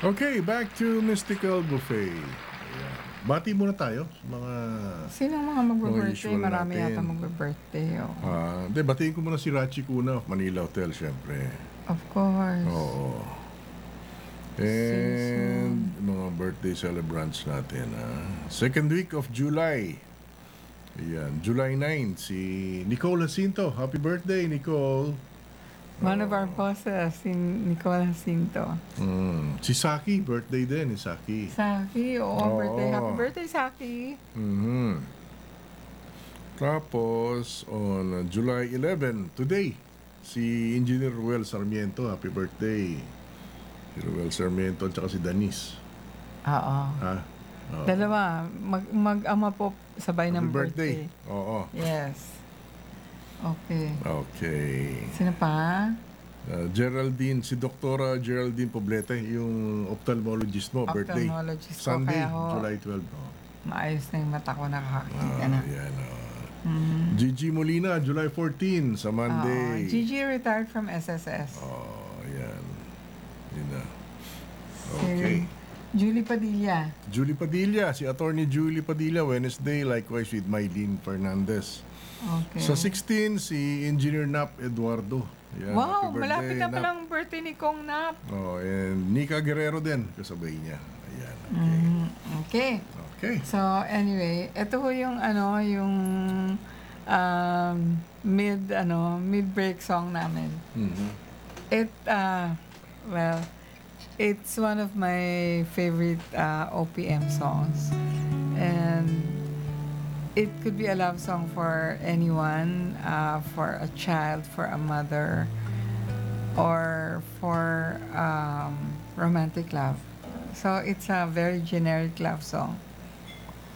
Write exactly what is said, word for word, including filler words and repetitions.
Okay, back to Mystical Buffet. Ayan. Bati muna tayo sa mga... Sino ang mga magbe-birthday? usual Marami natin. yata magbe-birthday. Oh. Ah, hindi, batiin ko muna si Rachi Kuna of Manila Hotel, syempre. Of course. Oo. And mga birthday celebrants natin. Ah. Second week of July. Ayan, July ninth, si Nicole Jacinto. Happy birthday, Nicole. One of our bosses, si Nicole Jacinto. Mm. Si Saki, birthday din ni Saki. Saki, oo, Oo. birthday. Happy birthday, Saki. Mhm. Tapos, on uh, July eleventh, today, si Engineer Ruel Sarmiento. Happy birthday. Si Ruel Sarmiento at saka si Danis. Oo. Ha? Oo. Dalawa, mag- mag-ama po sabay Happy ng birthday. birthday. Oo. Yes. Okay. Okay. Sino pa? Uh, Geraldine, si Doktora Geraldine Poblete, yung ophthalmologist mo, birthday. Ophthalmologist ko, Sunday, kaya ho, July twelfth. Oh. maayos na yung mata ko, nakakakita Ah, na. yan, oh. Mm. Gigi Molina, July fourteenth, sa Oo. Monday. Gigi retired from S S S. Oh, yan. Yun na. Si Okay. Julie Padilla. Julie Padilla, si Attorney Julie Padilla, Wednesday, likewise with Mylene Fernandez. Okay. Sa sixteen, si Engineer Nap Eduardo. Yan, Wow, happy birthday, malapit na Nap. palang birthday ni Kong Nap. Oh, and Nika Guerrero din, kasabay niya. Ayan, okay. Mm, okay. Okay. So, anyway, ito ho yung ano, yung um, mid, ano, mid-break song namin. Mhm. It, uh, well, it's one of my favorite uh, O P M songs. And it could be a love song for anyone, uh, for a child, for a mother, or for um, romantic love. So it's a very generic love song.